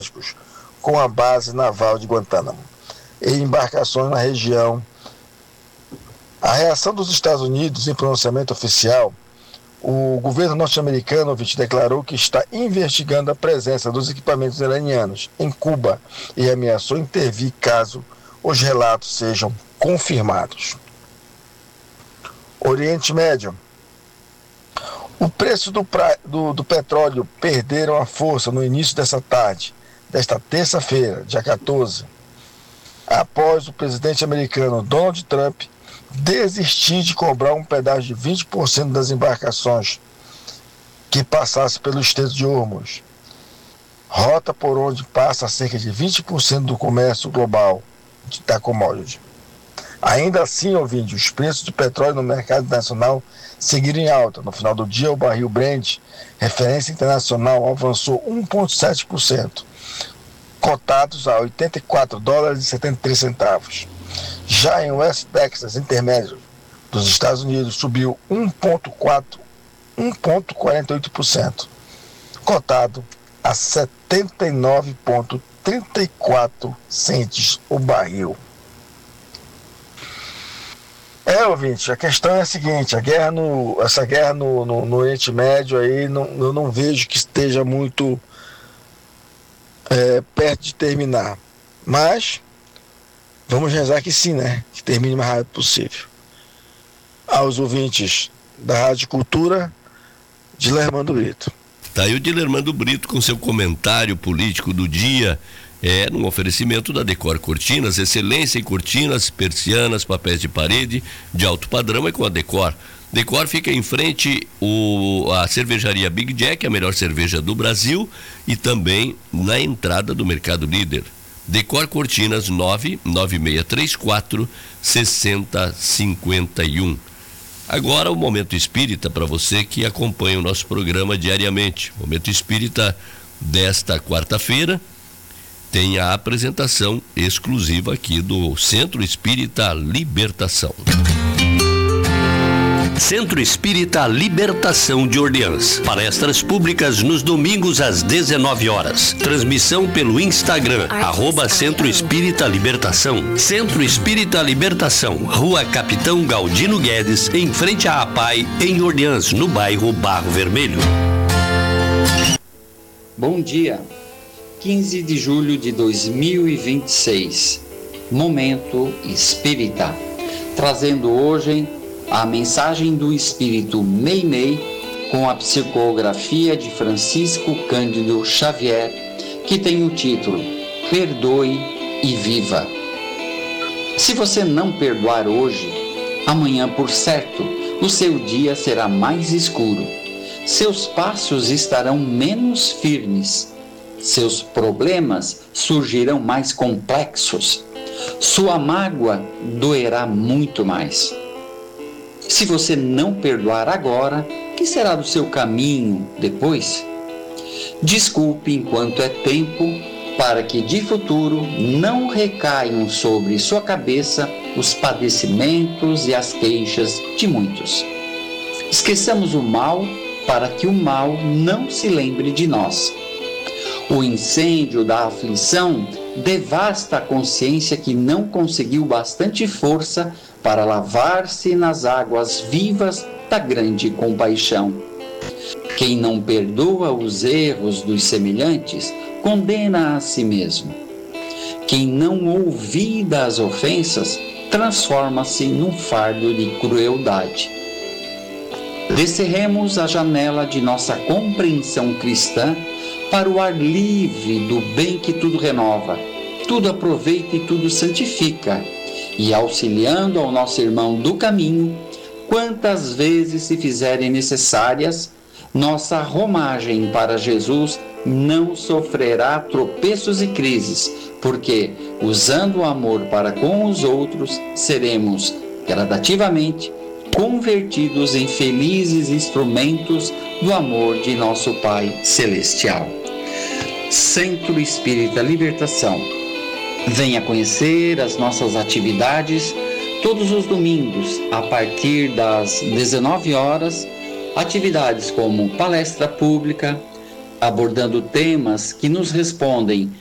com a base naval de Guantánamo e embarcações na região. A reação dos Estados Unidos em pronunciamento oficial, o governo norte-americano declarou que está investigando a presença dos equipamentos iranianos em Cuba e ameaçou intervir caso os relatos sejam confirmados. Oriente Médio. O preço do petróleo perderam a força no início desta terça-feira, dia 14, após o presidente americano Donald Trump desistir de cobrar um pedágio de 20% das embarcações que passassem pelo Estreito de Hormuz, rota por onde passa cerca de 20% do comércio global da commodity. Ainda assim, ouvinte, os preços do petróleo no mercado internacional seguiram em alta. No final do dia, o barril Brent, referência internacional, avançou 1,7%, cotados a $84,73. Já em West Texas Intermédio dos Estados Unidos, subiu 1,48%, cotado a 79,34 centes o barril. Ouvinte, a questão é a seguinte: essa guerra no Oriente Médio aí, eu não vejo que esteja muito perto de terminar, mas vamos rezar que sim, né? Que termine o mais rápido possível. Aos ouvintes da Rádio Cultura, Dilermando Brito. Tá aí o Dilermando Brito com seu comentário político do dia, num oferecimento da Decor Cortinas, excelência em cortinas, persianas, papéis de parede de alto padrão é com a Decor. Decor fica em frente a cervejaria Big Jack, a melhor cerveja do Brasil, e também na entrada do Mercado Líder. Decor Cortinas 99634 6051. Agora o Momento Espírita para você que acompanha o nosso programa diariamente. Momento Espírita desta quarta-feira tem a apresentação exclusiva aqui do Centro Espírita Libertação. Centro Espírita Libertação de Orleans. Palestras públicas nos domingos às 19 horas. Transmissão pelo Instagram, @Centro Espírita Libertação. Centro Espírita Libertação, Rua Capitão Galdino Guedes, em frente à APAI, em Orleans, no bairro Barro Vermelho. Bom dia. 15 de julho de 2026. Momento Espírita. Trazendo hoje a mensagem do Espírito Meimei com a psicografia de Francisco Cândido Xavier, que tem o título Perdoe e Viva. Se você não perdoar hoje, amanhã, por certo, o seu dia será mais escuro. Seus passos estarão menos firmes. Seus problemas surgirão mais complexos. Sua mágoa doerá muito mais. Se você não perdoar agora, o que será do seu caminho depois? Desculpe enquanto é tempo, para que de futuro não recaiam sobre sua cabeça os padecimentos e as queixas de muitos. Esqueçamos o mal para que o mal não se lembre de nós. O incêndio da aflição devasta a consciência que não conseguiu bastante força para lavar-se nas águas vivas da grande compaixão. Quem não perdoa os erros dos semelhantes, condena a si mesmo. Quem não ouvida as ofensas, transforma-se num fardo de crueldade. Descerremos a janela de nossa compreensão cristã para o ar livre do bem que tudo renova, tudo aproveita e tudo santifica, e auxiliando ao nosso irmão do caminho, quantas vezes se fizerem necessárias, nossa romagem para Jesus não sofrerá tropeços e crises, porque, usando o amor para com os outros, seremos, gradativamente, convertidos em felizes instrumentos do amor de nosso Pai Celestial. Centro Espírita Libertação. Venha conhecer as nossas atividades todos os domingos, a partir das 19 horas, atividades como palestra pública, abordando temas que nos respondem